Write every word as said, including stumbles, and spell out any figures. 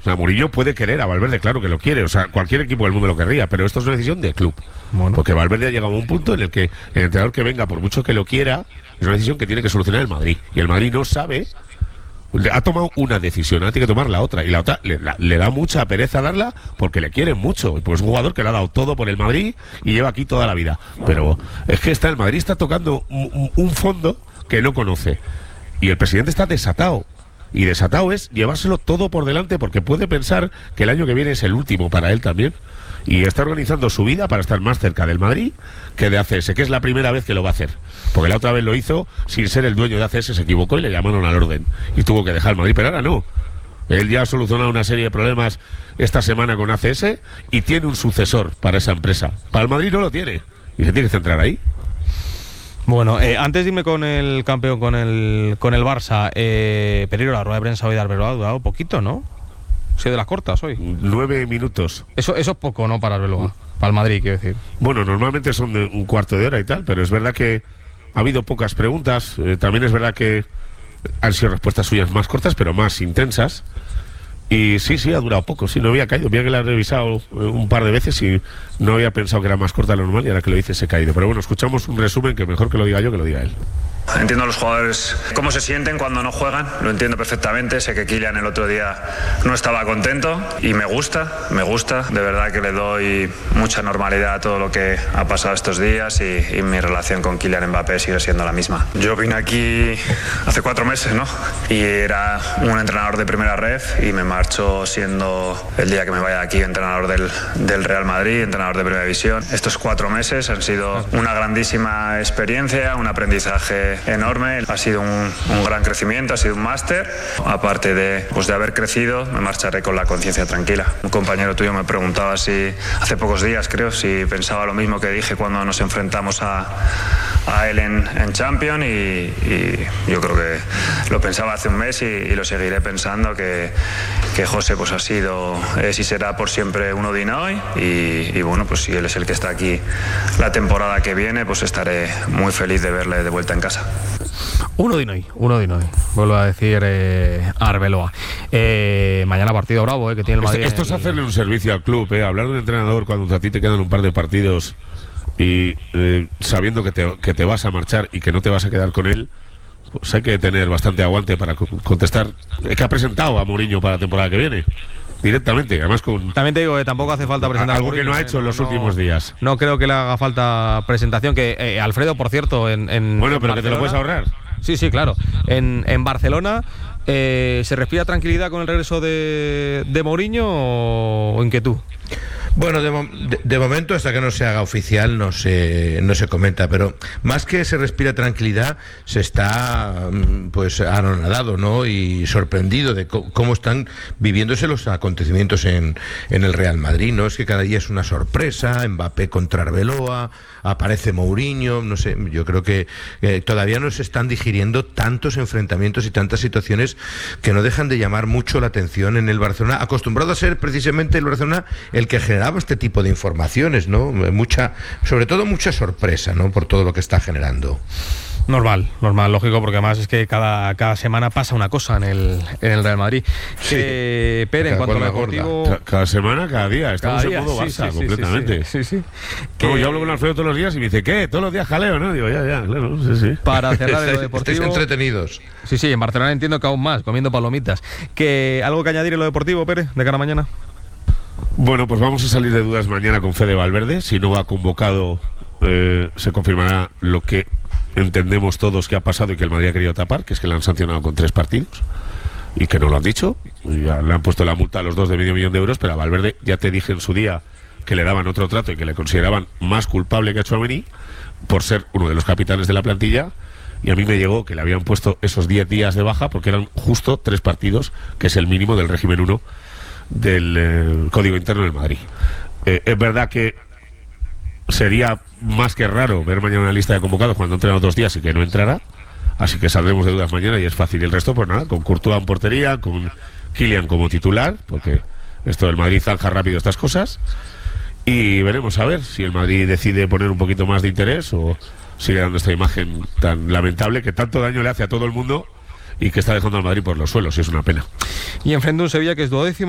sea, Mourinho puede querer a Valverde, claro que lo quiere, o sea, cualquier equipo del mundo lo querría, pero esto es una decisión de club. Bueno. Porque Valverde ha llegado a un punto en el que el entrenador que venga, por mucho que lo quiera, es una decisión que tiene que solucionar el Madrid. Y el Madrid no sabe, ha tomado una decisión, ahora tiene que tomar la otra, y la otra le, la, le da mucha pereza darla porque le quieren mucho. Pues es un jugador que le ha dado todo por el Madrid y lleva aquí toda la vida. Pero es que está el Madrid está tocando un, un fondo que no conoce. Y el presidente está desatado. Y desatado es llevárselo todo por delante porque puede pensar que el año que viene es el último para él también. Y está organizando su vida para estar más cerca del Madrid que de A C S, que es la primera vez que lo va a hacer. Porque la otra vez lo hizo sin ser el dueño de A C S, se equivocó y le llamaron al orden. Y tuvo que dejar el Madrid, pero ahora no. Él ya ha solucionado una serie de problemas esta semana con A C S y tiene un sucesor para esa empresa. Para el Madrid no lo tiene. Y se tiene que centrar ahí. Bueno, eh, antes de irme con el campeón, con el con el Barça, eh, Pereiro, la rueda de prensa hoy de Arbeloa ha durado poquito, ¿no? Sí, de las cortas hoy. Nueve minutos. Eso, eso es poco, ¿no? Para Arbeloa, para el Madrid, quiero decir. Bueno, normalmente son de un cuarto de hora y tal, pero es verdad que ha habido pocas preguntas. Eh, también es verdad que han sido respuestas suyas más cortas, pero más intensas. Y sí, sí, ha durado poco, sí, no había caído. Mira que la he revisado un par de veces y no había pensado que era más corta de lo normal y ahora que lo dices he caído. Pero bueno, escuchamos un resumen que mejor que lo diga yo que lo diga él. Entiendo a los jugadores cómo se sienten cuando no juegan, lo entiendo perfectamente. Sé que Kylian el otro día no estaba contento y me gusta, me gusta. De verdad que le doy mucha normalidad a todo lo que ha pasado estos días y, y mi relación con Kylian Mbappé sigue siendo la misma. Yo vine aquí hace cuatro meses, ¿no? Y era un entrenador de primera ref y me marcho siendo el día que me vaya de aquí entrenador del, del Real Madrid, entrenador de primera división. Estos cuatro meses han sido una grandísima experiencia, un aprendizaje enorme, ha sido un, un gran crecimiento, ha sido un máster. Aparte de, pues de haber crecido, me marcharé con la conciencia tranquila. Un compañero tuyo me preguntaba si, hace pocos días creo, si pensaba lo mismo que dije cuando nos enfrentamos a, a él en, en Champions y, y yo creo que lo pensaba hace un mes y, y lo seguiré pensando, que, que José pues ha sido, es y será por siempre un Odinoy y, y bueno, pues si él es el que está aquí la temporada que viene, pues estaré muy feliz de verle de vuelta en casa. Uno de Noy, uno de Noy, vuelvo a decir eh, Arbeloa. Eh, mañana partido bravo, eh, que tiene el Madrid. Esto, esto es hacerle un servicio al club, eh, hablar de un entrenador cuando a ti te quedan un par de partidos y eh, sabiendo que te, que te vas a marchar y que no te vas a quedar con él, pues hay que tener bastante aguante para contestar. Es que ha presentado a Mourinho para la temporada que viene. Directamente, además con... También te digo que tampoco hace falta presentar algo que no ha hecho en los no, últimos días. No creo que le haga falta presentación, que eh, Alfredo, por cierto, en, en Bueno, pero Barcelona, que te lo puedes ahorrar. Sí, sí, claro. En, en Barcelona, eh, ¿se respira tranquilidad con el regreso de, de Mourinho o, o inquietud? Bueno, de, de, de momento, hasta que no se haga oficial, no se, no se comenta, pero más que se respira tranquilidad, se está pues anonadado, ¿no? Y sorprendido de co cómo están viviéndose los acontecimientos en, en el Real Madrid, ¿no? Es que cada día es una sorpresa, Mbappé contra Arbeloa, aparece Mourinho, no sé, yo creo que eh, todavía no se están digiriendo tantos enfrentamientos y tantas situaciones que no dejan de llamar mucho la atención en el Barcelona, acostumbrado a ser precisamente el Barcelona el que generaba este tipo de informaciones, ¿no? Mucha, sobre todo mucha sorpresa, ¿no? Por todo lo que está generando. Normal, normal, lógico, porque además es que cada, cada semana pasa una cosa en el, en el Real Madrid. Sí. Eh, Pere, en cuanto a lo deportivo... Cada, cada semana, cada día, estamos cada día, en modo sí, Barça, sí, completamente. Sí, sí, sí, sí. No, yo hablo con Alfredo todos los días y me dice, ¿qué? Todos los días jaleo, ¿no? Digo, ya, ya, claro, sí, sí. Para cerrar de lo deportivo... Estáis entretenidos. Sí, sí, en Barcelona entiendo que aún más, comiendo palomitas. ¿Que ¿Algo que añadir en lo deportivo, Pere, de cara a mañana? Bueno, pues vamos a salir de dudas mañana con Fede Valverde. Si no va convocado, eh, se confirmará lo que entendemos todos que ha pasado y que el Madrid ha querido tapar, que es que le han sancionado con tres partidos y que no lo han dicho. Y ya le han puesto la multa a los dos de medio millón de euros, pero a Valverde ya te dije en su día que le daban otro trato y que le consideraban más culpable que a Tchouaméni por ser uno de los capitanes de la plantilla. Y a mí me llegó que le habían puesto esos diez días de baja porque eran justo tres partidos, que es el mínimo del régimen uno del eh, Código Interno del Madrid. Eh, es verdad que sería más que raro ver mañana una lista de convocados cuando ha entrenado dos días y que no entrara, así que saldremos de dudas mañana y es fácil. Y el resto, pues nada, con Courtois en portería, con Kylian como titular, porque esto del Madrid zanja rápido estas cosas, y veremos a ver si el Madrid decide poner un poquito más de interés o sigue dando esta imagen tan lamentable que tanto daño le hace a todo el mundo y que está dejando al Madrid por los suelos, y es una pena. Y enfrente un Sevilla que es duodécimo.